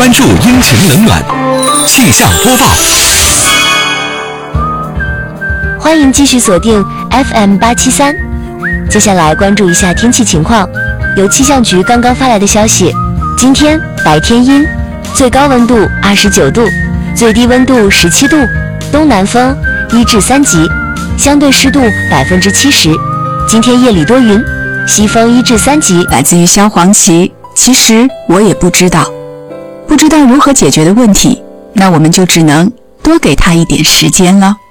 关注阴晴冷暖。气象播报。 欢迎继续锁定 FM873。接下来关注一下天气情况。由气象局刚刚发来的消息，今天白天阴，最高温度29度，最低温度17度，东南风1至3级，相对湿度70%。今天夜里多云，西风1至3级。 来自于萧煌奇。其实我也不知道如何解决的问题，那我们就只能多给他一点时间了。